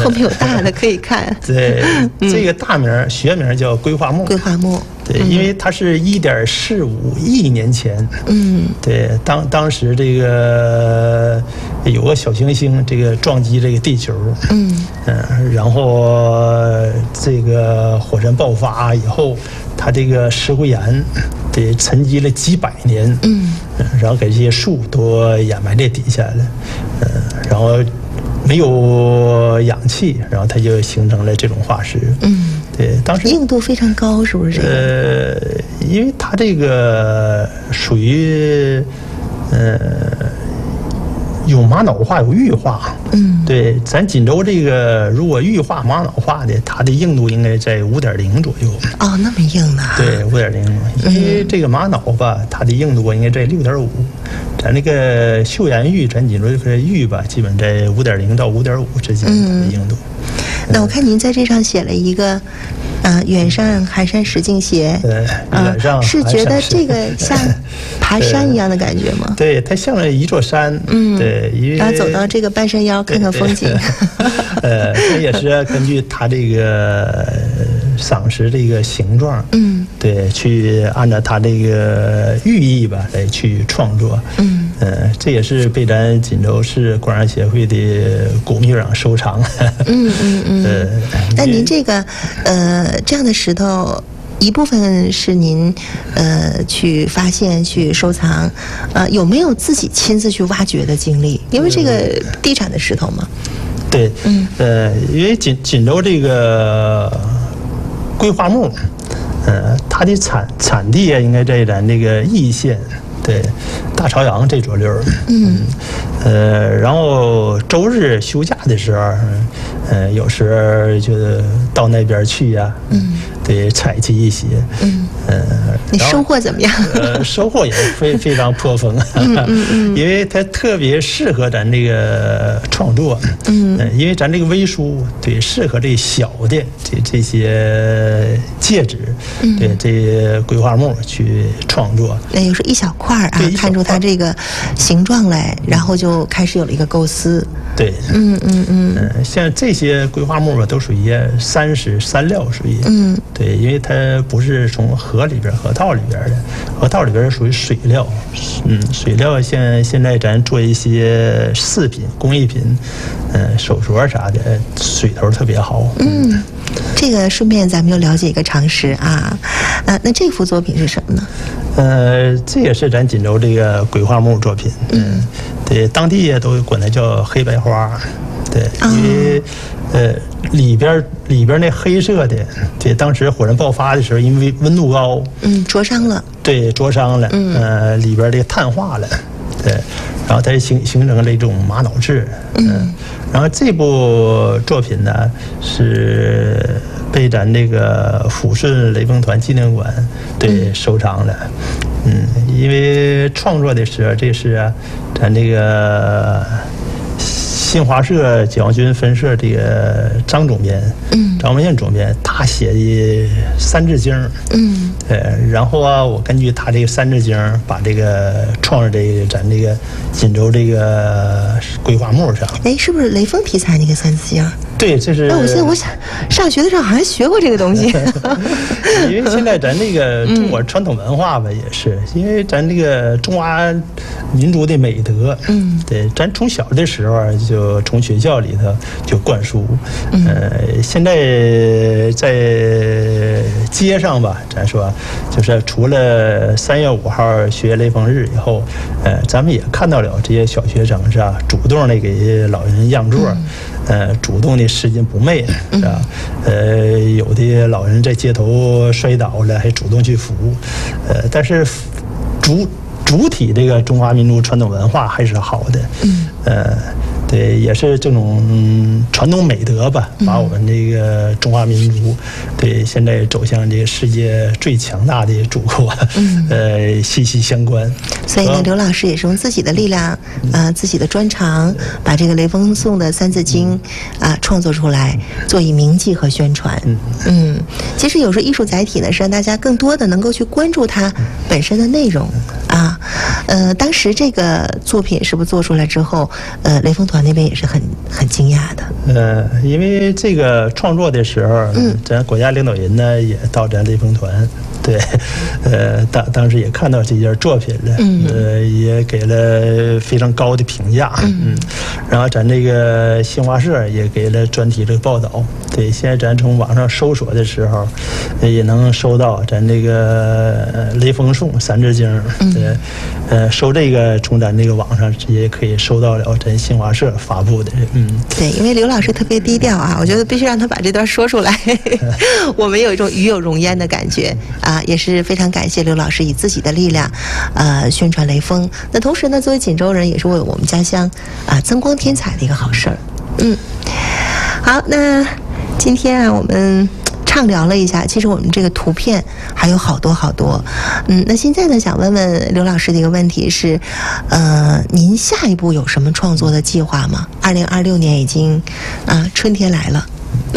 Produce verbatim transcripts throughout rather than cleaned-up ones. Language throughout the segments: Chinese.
后面有大的可以看。 对，这个大名学名叫桂花木。 桂花木。 对，因为它是一点四五亿年前。嗯。对，当当时这个有个小行星，这个撞击这个地球。嗯。嗯，然后这个火山爆发以后，它这个石灰岩得沉积了几百年。嗯。然后给这些树都掩埋在底下了。嗯，然后没有氧气，然后它就形成了这种化石。嗯。对，当时硬度非常高，是不是这个？ 呃，因为它这个属于呃有玛瑙化有玉化。嗯，对，咱锦州这个如果玉化玛瑙化的，它的硬度应该在五点零左右。 哦，那么硬呢？ 对，五点零。因为这个玛瑙吧，它的硬度应该在六点五。咱那个岫岩玉，咱锦州这个玉吧，基本在五点零到五点五之间的硬度。 嗯，那我看您在这上写了一个，呃，远上寒山石径斜。 对，远上、 呃、是觉得这个像爬山一样的感觉吗？ 对，它像一座山。嗯，对，因为然后走到这个半山腰看看风景。 呃，它也是根据它这个赏石这个形状，嗯，对，去按照它这个寓意吧来去创作。嗯，呃，这也是被咱锦州市观赏协会的古秘馆收藏。 嗯嗯嗯。呃，那您这个呃这样的石头，一部分是您呃去发现、去收藏，呃，有没有自己亲自去挖掘的经历？因为这个地产的石头嘛。 对，嗯，呃，因为锦锦州这个桂花木，呃，它的产产地啊，应该在咱这个义县，对，大朝阳这左溜。嗯，呃，然后周日休假的时候，呃，有时候就到那边去呀、啊，嗯，得采集一些。嗯，呃， 你收获怎么样？ 呃，收获也非非常颇丰。嗯嗯嗯，因为它特别适合咱这个创作。嗯，呃、因为咱这个微书对适合这小的这这些介质，嗯、对这些桂花木去创作。 那有时候一小块啊，看出它这个形状来，然后就开始有了一个构思。 对，嗯嗯嗯，呃，像这些桂花木吧，都属于山石山料属于，嗯，对，因为它不是从河里边、河套里边的，河套里边属于水料，嗯，水料像现在咱做一些饰品、工艺品，嗯，手镯啥的，水头特别好。 嗯，这个顺便咱们又了解一个常识啊，呃，那这幅作品是什么呢？ 呃，这也是咱锦州这个桂花木作品，嗯，对，当地也都管它叫黑白花，对，因为、哦、呃里边里边那黑色的，对，当时火山爆发的时候，因为温度高， 嗯，灼伤了， 对，灼伤了，嗯，呃，里边这个碳化了，对，然后它形形成了一种玛瑙质，嗯，嗯然后这部作品呢是被咱这个抚顺雷锋团纪念馆对收藏了，嗯，因为创作的时候，这是、啊、咱这个新华社解放军分社这个张总编，嗯，张文宪总编，他写的《三字经》，嗯，呃，然后啊，我根据他这个《三字经》，把这个创作这个咱这个锦州这个桂花木上。 哎，是不是雷锋题材那个《三字经》？ 对，这是。 那我记得我想上学的时候好像学过这个东西。 因为现在咱这个中国传统文化吧，也是因为咱这个中华民族的美德，嗯，对，咱从小的时候就从学校里头就灌输，嗯、呃，现在在街上吧，咱说就是除了三月五号学雷锋日以后，呃，咱们也看到了这些小学生是吧，主动的给老人让座。嗯呃，主动的拾金不昧，是吧？呃，有的老人在街头摔倒了，还主动去扶。呃，但是主主体这个中华民族传统文化还是好的。嗯。呃，对，也是这种、嗯、传统美德吧，把我们这个中华民族对现在走向这个世界最强大的祖国，嗯、呃，息息相关。 所以呢，刘老师也是用自己的力量，呃，自己的专长，把这个雷锋颂的《三字经》啊、呃、创作出来，做以铭记和宣传。嗯嗯，其实有时候艺术载体呢，是让大家更多的能够去关注它本身的内容啊。 呃，当时这个作品是不是做出来之后，呃，雷锋团那边也是很很惊讶的。 呃，因为这个创作的时候，嗯，咱国家领导人呢也到咱雷锋团。对，呃，当当时也看到这件作品了，嗯，呃，也给了非常高的评价，嗯，然后咱这个新华社也给了专题这个报道。对，现在咱从网上搜索的时候，也能搜到咱这个《雷锋颂》三字经，对，呃，搜这个从咱这个网上直接可以搜到了咱新华社发布的，嗯， 对，因为刘老师特别低调啊，我觉得必须让他把这段说出来，我们有一种与有荣焉的感觉啊，也是非常感谢刘老师以自己的力量，呃，宣传雷锋。那同时呢，作为锦州人，也是为我们家乡啊增光添彩的一个好事儿。嗯，好，那今天啊，我们畅聊了一下，其实我们这个图片还有好多好多。嗯，那现在呢，想问问刘老师的一个问题是，呃，您下一步有什么创作的计划吗？二零二六年已经啊，春天来了。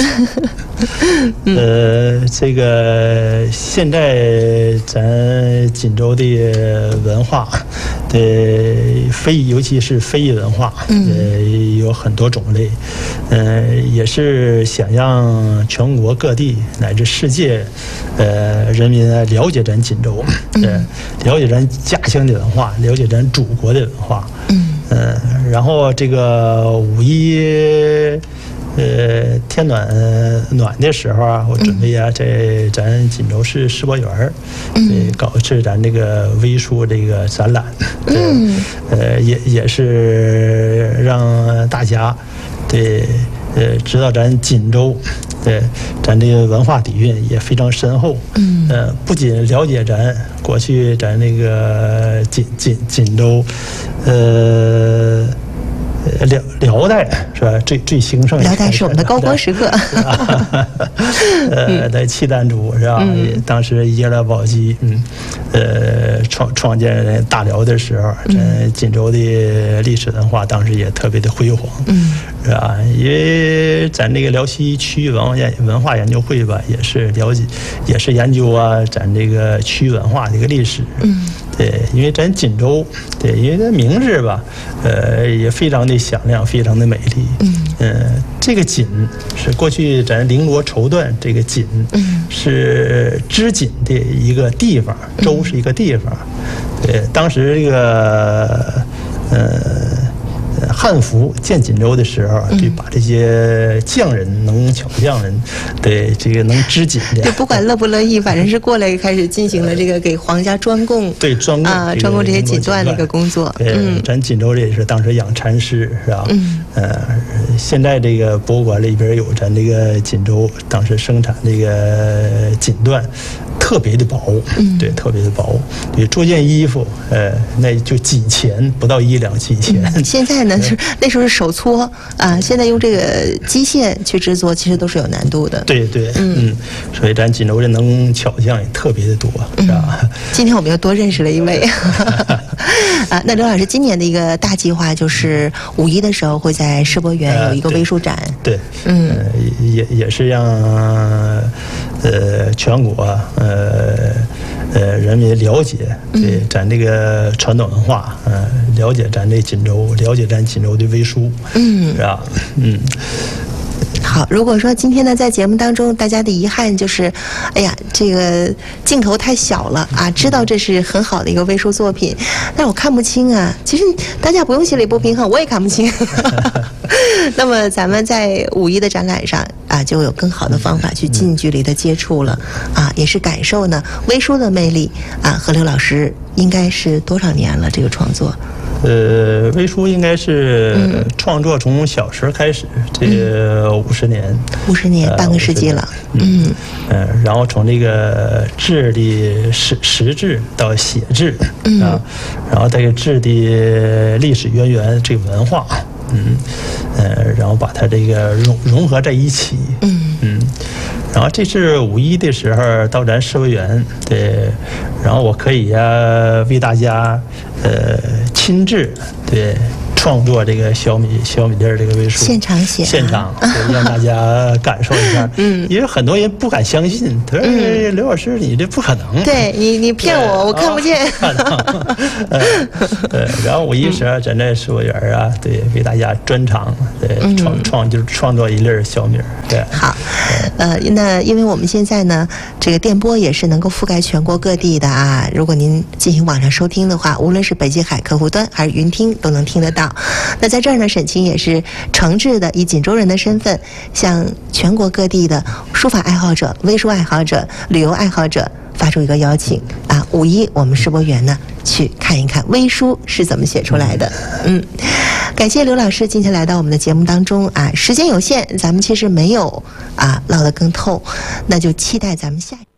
呃，这个现在咱锦州的文化的非遗，尤其是非遗文化，呃，有很多种类，呃，也是想让全国各地乃至世界，呃，人民了解咱锦州，呃，了解咱家乡的文化，了解咱祖国的文化，嗯，呃，然后这个五一。呃，天暖暖的时候啊，我准备啊，在咱锦州市世博园儿，嗯，搞一次咱这个微书这个展览，嗯，呃，也也是让大家对呃知道咱锦州，对咱这个文化底蕴也非常深厚，嗯，呃，不仅了解咱过去咱那个锦锦锦州，呃。辽辽代是吧？最最兴盛。 辽代是我们的高光时刻。 呃，在契丹族是吧？嗯、当时耶勒宝基，嗯，呃，创创建大辽的时候，咱锦州的历史文化当时也特别的辉煌，嗯，是吧？因为咱这个辽西区域文化研文化研究会吧，也是了解，也是研究啊，咱这个区域文化的一个历史，嗯。对，因为咱锦州，对，因为这名字吧，呃，也非常的响亮，非常的美丽。嗯，呃，这个锦是过去咱绫罗绸缎这个锦，嗯，是织锦的一个地方，州是一个地方。对，当时这个，呃。汉服建锦州的时候，就把这些匠人、能巧匠人，对这个能织锦的， 就不管乐不乐意，反正是过来开始进行了这个给皇家专供， 对专供啊，专供这些锦缎的一个工作。 嗯，咱锦州这也是当时养蚕师，是吧？嗯，呃，现在这个博物馆里边有咱这个锦州当时生产这个锦缎。特别的薄，嗯，对，特别的薄，对，做件衣服，呃，那就几钱，不到一两几钱。 嗯、现在呢是那时候是手搓啊，现在用这个机械去制作，其实都是有难度的。 对对，嗯，嗯所以咱锦州的能巧匠也特别的多，是吧？ 嗯、今天我们又多认识了一位。啊，那刘老师今年的一个大计划就是五一的时候会在世博园有一个微书展。 呃、对，对嗯、呃，也也是让呃全国呃。呃呃，人民了解对咱这个传统文化，嗯、呃，了解咱这锦州，了解咱锦州的微书，嗯，是吧？嗯。 好，如果说今天呢，在节目当中，大家的遗憾就是，哎呀，这个镜头太小了啊，知道这是很好的一个微书作品，但我看不清啊。其实大家不用心里不平衡，我也看不清。那么咱们在五一的展览上啊，就有更好的方法去近距离的接触了啊，也是感受呢微书的魅力啊。和刘老师应该是多少年了这个创作？ 呃，微书应该是创作从小时候开始，这五十年， 五十年，半个世纪了。 嗯，呃，然后从这个字的识识字到写字啊，然后这个字的历史渊源，这个文化，嗯，呃，然后把它这个融融合在一起。嗯嗯。然后这次五一的时候到咱世博园，对，然后我可以呀、啊、为大家呃亲自对创作这个小米小米粒儿这个微书， 现场写、啊， 现场让大家感受一下。嗯，因为很多人不敢相信，他说：“嗯、刘老师，你这不可能， 对你你骗我，我看不见。 不可能。呃”对，然后五一十在那植物园啊，对，为大家专场，对，创创就是创作一粒儿小米儿。对， 好，呃，那因为我们现在呢，这个电波也是能够覆盖全国各地的啊。如果您进行网上收听的话，无论是北极海客户端还是云听，都能听得到。那在这儿呢，沈清也是诚挚的以锦州人的身份，向全国各地的书法爱好者、微书爱好者、旅游爱好者发出一个邀请啊！五一我们世博园呢，去看一看微书是怎么写出来的。嗯，感谢刘老师今天来到我们的节目当中啊，时间有限，咱们其实没有啊唠得更透，那就期待咱们下。